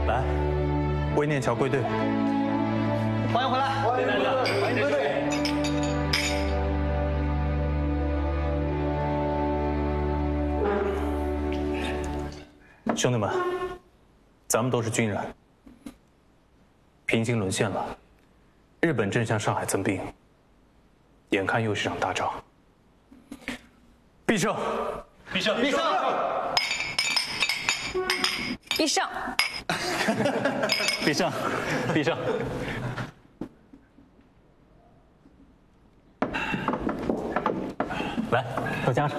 来，魏念桥归队。 欢迎回来， 欢迎归队，欢迎归队。 兄弟们，咱们都是军人。平津沦陷了，日本正向上海增兵，眼看又是场大仗。必胜！必胜！ 必胜！ 必胜！ 必胜！必胜！来，都加上。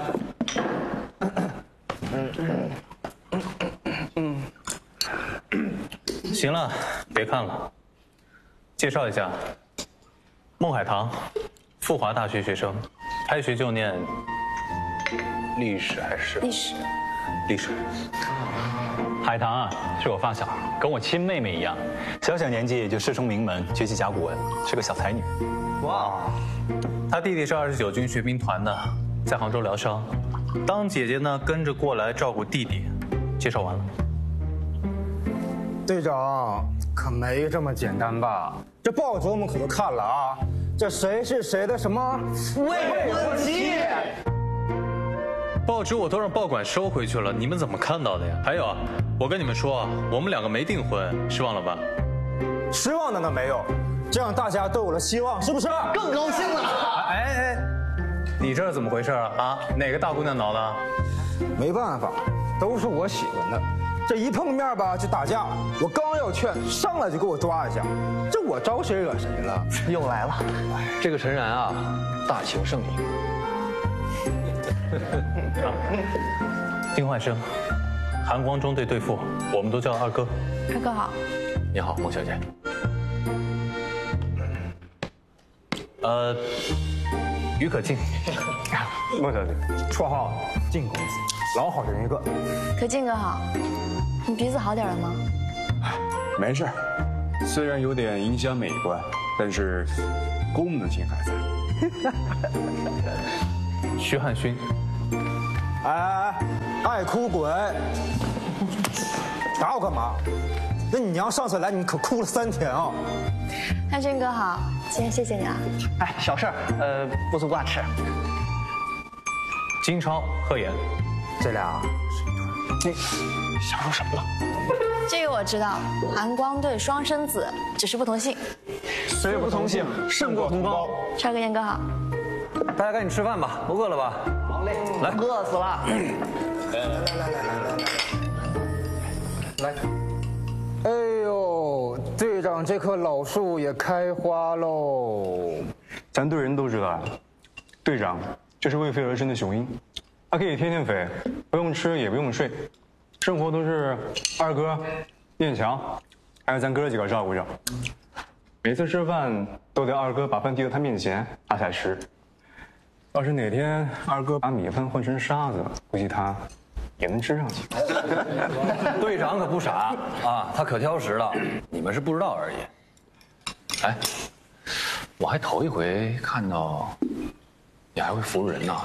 行了，别看了。介绍一下，孟海棠，富华大学学生，开学就念历史还是历史？ 历史。 海棠啊，是我发小，跟我亲妹妹一样，小小年纪就师出名门，学习甲骨文，是个小才女。 哇，他弟弟是29军学兵团的，在杭州疗伤，当姐姐呢跟着过来照顾弟弟。介绍完了。 队长可没这么简单吧？这报纸我们可都看了啊，这谁是谁的什么未婚妻？ 报纸我都让报馆收回去了，你们怎么看到的呀？还有啊，我跟你们说啊，我们2个没订婚，失望了吧？ 失望难道没有？这样大家都有了希望，是不是？ 更高兴了。 哎，你这是怎么回事啊？啊，哪个大姑娘挠的？ 没办法，都是我喜欢的。这一碰面吧就打架，我刚要劝，上来就给我抓一下，这我招谁惹谁了？ 又来了，这个陈然啊，大情圣女。 丁焕生，韩光中队队副，我们都叫二哥。 二哥好。 你好，孟小姐。 于可敬。 孟小姐，绰号靖公子，老好人一个。 可敬哥好，你鼻子好点了吗？ 没事，虽然有点影响美观，但是功能性还在。 徐汉勋。 哎，爱哭鬼，打我干嘛？那你娘上次来你可哭了3天啊！ 汉勋哥好，今天谢谢你啊。 哎，小事儿，不足挂齿。 金超、贺岩， 这俩你想说什么了？ 这个我知道，韩光队双生子，只是不同姓。 虽不同姓，胜过同胞。 超哥、燕哥好。 大家赶紧吃饭吧，不饿了吧？好嘞，来，饿死了。 来，哎呦，队长这棵老树也开花喽！ 咱队人都知道啊，队长就是为飞而生的雄鹰，他可以天天飞，不用吃也不用睡，生活都是二哥、念强，还有咱哥几个照顾着。每次吃饭都得二哥把饭递到他面前，他才吃。要是哪天二哥把米饭换成沙子，估计他也能吃上去。 队长可不傻啊，他可挑食了，你们是不知道而已。哎，我还头一回看到你还会服人呢。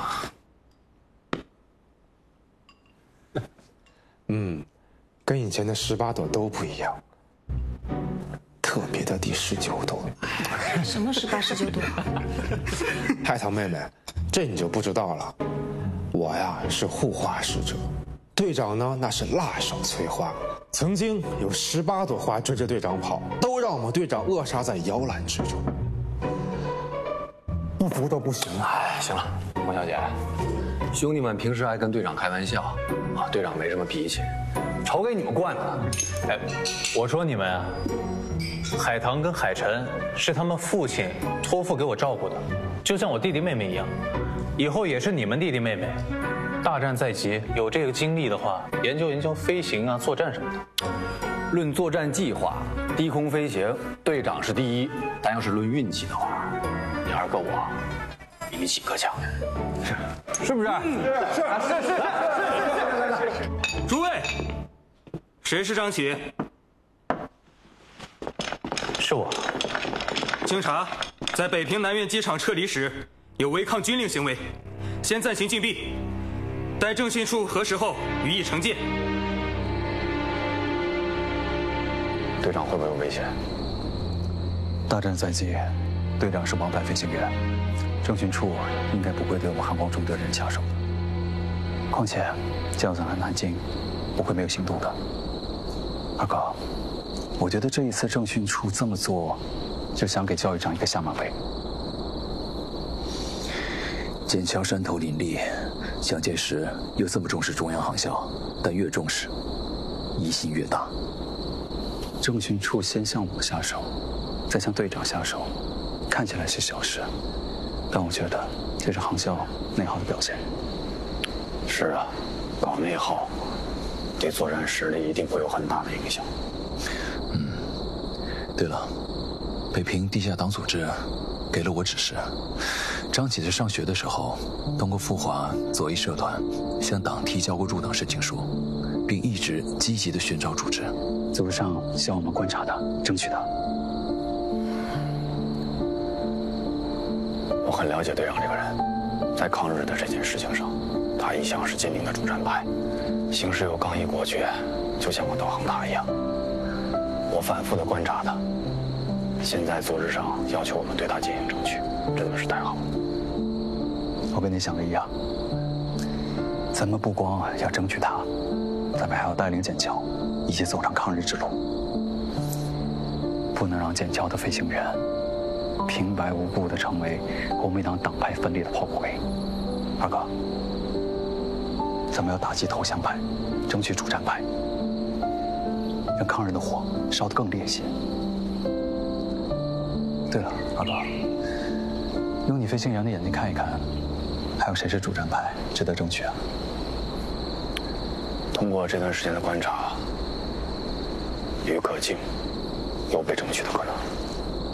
跟以前的18朵都不一样，特别的第19朵。 什么18、19朵？ 海棠妹妹，这你就不知道了。我呀是护花使者，队长呢那是辣手摧花。曾经有18朵花追着队长跑，都让我们队长扼杀在摇篮之中。不服都不行啊！ 哎，行了，孟小姐，兄弟们平时爱跟队长开玩笑啊，队长没什么脾气，瞅给你们惯的。 哎，我说你们啊，海棠跟海晨是他们父亲托付给我照顾的，就像我弟弟妹妹一样，以后也是你们弟弟妹妹。大战在即，有这个精力的话，研究研究飞行啊、作战什么的。 论作战计划，低空飞行，队长是第一。但要是论运气的话，你二哥我比你几个强，是不是？是。 诸位，谁是张启？ 是我。 经查，在北平南苑机场撤离时有违抗军令行为，先暂行禁闭，待正信处核实后予以惩戒。 队长会不会有危险？ 大战在即，队长是王牌飞行员，政训处应该不会对我们汉光中的人下手的。况且，将长和南京不会没有行动的。二哥，我觉得这一次政训处这么做，就想给教育长一个下马威。 剑桥山头林立，蒋介石又这么重视中央航校，但越重视，疑心越大。 政训处先向我下手，再向队长下手，看起来是小事，但我觉得这是航校内耗的表现。 是啊，搞内耗，对作战实力一定会有很大的影响。 对了，北平地下党组织给了我指示，张启在上学的时候，通过赴华左翼社团向党提交过入党申请书，并一直积极地寻找组织。 组织上希望我们观察他，争取他。 我很了解队长这个人，在抗日的这件事情上，他一向是坚定的主战派，行事又刚毅果决，就像个导航塔一样。我反复的观察他，现在组织上要求我们对他进行争取，真的是太好了。 我跟你想的一样，咱们不光要争取他，咱们还要带领笕桥一起走上抗日之路，不能让笕桥的飞行员平白无故的成为国民党党派分裂的炮灰。二哥，咱们要打击投降派，争取主战派，让抗日的火烧得更烈些。对了，二哥，用你飞行员的眼睛看一看，还有谁是主战派值得争取啊？ 通过这段时间的观察，于可敬有被争取的可能。